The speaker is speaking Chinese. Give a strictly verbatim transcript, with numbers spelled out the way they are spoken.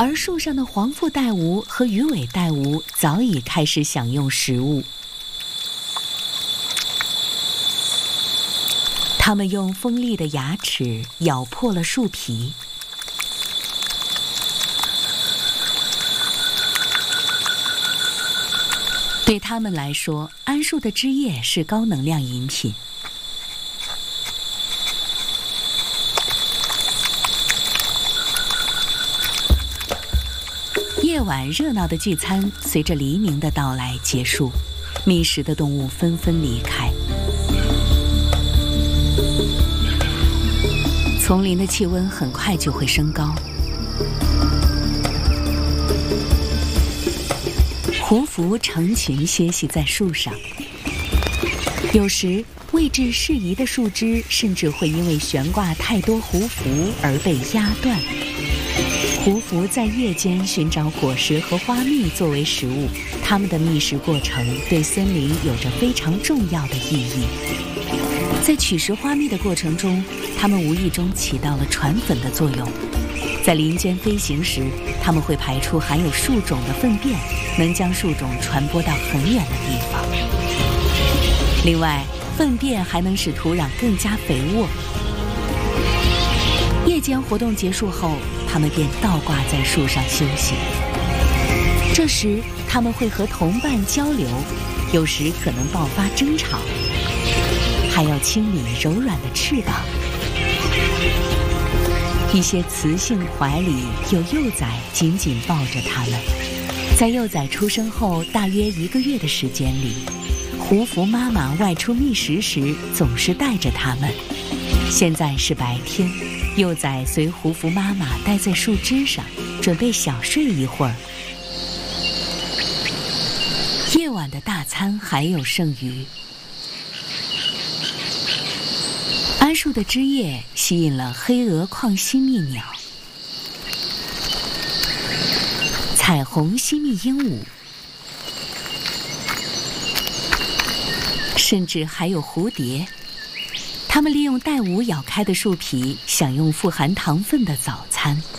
而树上的黄腹带蜈和鱼尾带蜈早已开始享用食物。它们用锋利的牙齿咬破了树皮。对它们来说，桉树的枝叶是高能量饮品。夜晚热闹的聚餐随着黎明的到来结束，觅食的动物纷纷离开。丛林的气温很快就会升高。胡蝠成群歇息在树上，有时位置适宜的树枝甚至会因为悬挂太多胡蝠而被压断。胡蝠在夜间寻找果实和花蜜作为食物，它们的觅食过程对森林有着非常重要的意义。在取食花蜜的过程中，它们无意中起到了传粉的作用。在林间飞行时，它们会排出含有树种的粪便，能将树种传播到很远的地方。另外，粪便还能使土壤更加肥沃。夜间活动结束后，它们便倒挂在树上休息。这时，它们会和同伴交流，有时可能爆发争吵，还要清理柔软的翅膀。一些雌性怀里有幼崽紧紧抱着它们。在幼崽出生后大约一个月的时间里，胡蝠妈妈外出觅食时总是带着它们。现在是白天，幼崽随胡蝠妈妈待在树枝上，准备小睡一会儿。夜晚的大餐还有剩余。桉树的枝叶吸引了黑额矿吸蜜鸟、彩虹吸蜜鹦鹉，甚至还有蝴蝶。它们利用带蜈咬开的树皮，享用富含糖分的早餐。